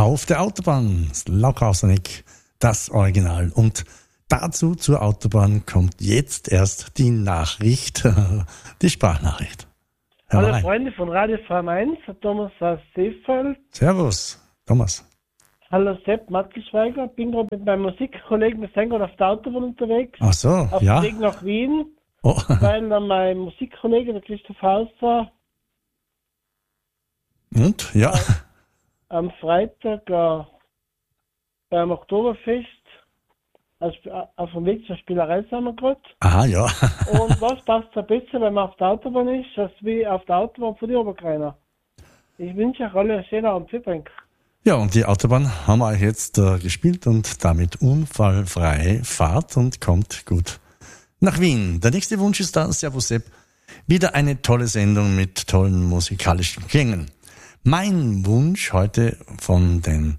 Auf der Autobahn, Lauchhauseneck, das Original. Und dazu zur Autobahn kommt jetzt erst die Nachricht, die Sprachnachricht. Hallo Freunde von Radio Frei Mainz, Thomas aus Seefeld. Servus, Thomas. Hallo Sepp Mattelschweiger, bin gerade mit meinem Musikkollegen, wir sind gerade auf der Autobahn unterwegs. Ach so, auf ja. Auf dem Weg nach Wien, Oh. weil dann mein Musikkollege, der Christoph Hauser, Und, ja. Am Freitag beim Oktoberfest auf dem Weg zur Spielerei sind wir gerade. Aha, ja. Und was passt da besser, wenn man auf der Autobahn ist, als wie auf der Autobahn von die Oberkreiner. Ich wünsche euch alle einen schönen Abend. Ja, und die Autobahn haben wir euch jetzt gespielt und damit unfallfrei Fahrt und kommt gut nach Wien. Der nächste Wunsch ist dann, Servus Sepp, wieder eine tolle Sendung mit tollen musikalischen Klängen. Mein Wunsch heute von den,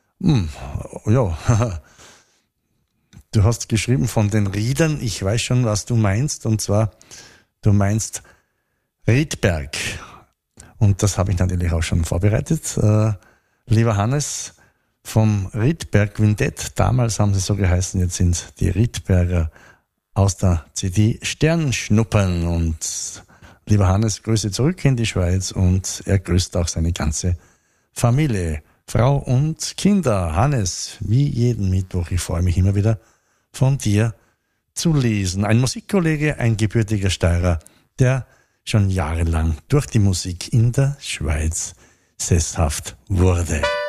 du hast geschrieben von den Riedern, ich weiß schon, was du meinst, und zwar, du meinst Riedberg. Und das habe ich natürlich auch schon vorbereitet. Lieber Hannes, vom Riedberg Quintett, damals haben sie so geheißen, jetzt sind die Riedberger aus der CD Sternschnuppern. Und lieber Hannes, Grüße zurück in die Schweiz und er grüßt auch seine ganze Familie, Frau und Kinder. Hannes, wie jeden Mittwoch, ich freue mich immer wieder von dir zu lesen. Ein Musikkollege, ein gebürtiger Steirer, der schon jahrelang durch die Musik in der Schweiz sesshaft wurde.